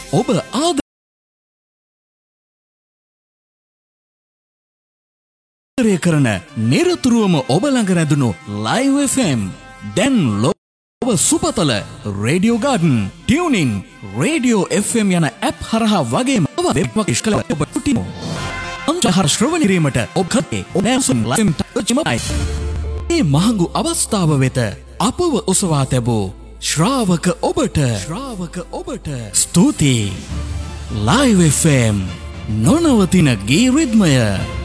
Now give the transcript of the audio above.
ඔබ ආදරය කරන නිරතුරුවම ඔබ ළඟ රැඳුණු Live FM දැන් ඔබ සුපතල radio garden tuning radio FM යන ඇප් හරහා වගේම වෙබ් පක්ෂ ඔබ ටීමෝ අන්තහර ශ්‍රවණය කිරීමට ඔබ කටේ ඔනෑසුම් ලයිම් ටච්මයි මේ මහඟු අවස්ථාව වෙත අපව ඔසවා තැබූ ශ්‍රාවක ඔබට ස්තුතියි Live FM නොනවතින ගී රිද්මය